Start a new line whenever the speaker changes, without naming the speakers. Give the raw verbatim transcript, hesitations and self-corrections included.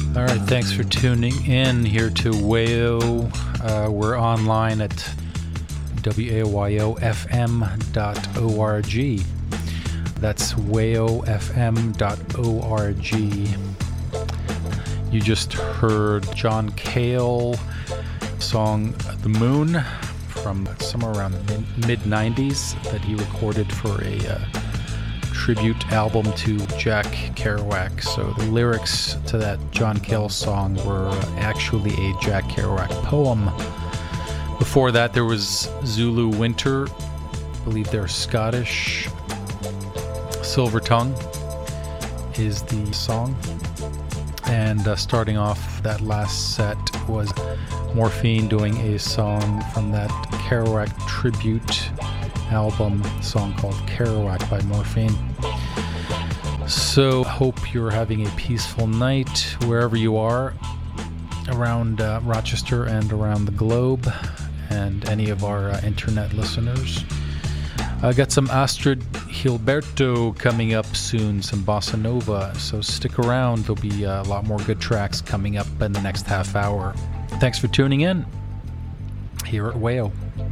All right, thanks for tuning in here to Wayo. Uh, we're online at W A Y O F M dot org. That's wayo F M dot org. You just heard John Cale song "The Moon" from somewhere around the mid nineties that he recorded for a uh, tribute album to Jack Kerouac. So the lyrics to that John Cale song were actually a Jack Kerouac poem. Before that, there was Zulu Winter. I believe they're Scottish. Silver Tongue is the song. And uh, starting off that last set was Morphine doing a song from that Kerouac tribute album, a song called Kerouac by Morphine. So hope you're having a peaceful night wherever you are around uh, Rochester and around the globe, and any of our uh, internet listeners. I got some Astrid Gilberto coming up soon, some bossa nova, so stick around. There'll be a lot more good tracks coming up in the next half hour. Thanks for tuning in here at Wayo.